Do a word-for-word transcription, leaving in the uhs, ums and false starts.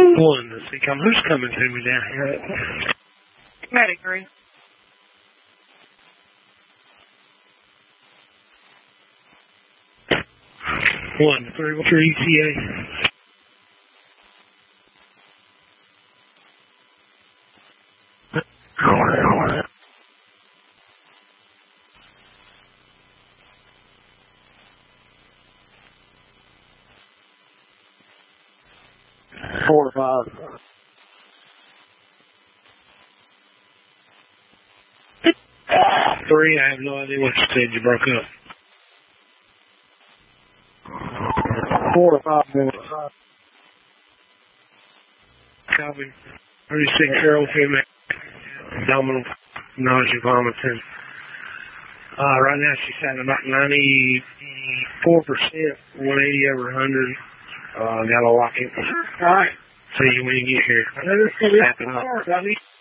One, let's see, come, who's coming to me down here? Pedigree. One, three, three, E T A. Four, five. Three, I have no idea what you said, you broke up. Four to five minutes. Copy. thirty-six Carol female. Abdominal nausea, vomiting. Uh, right now she's at about ninety-four percent, one eighty over one hundred. Uh, got to lock it. All right. See you when you get here. This is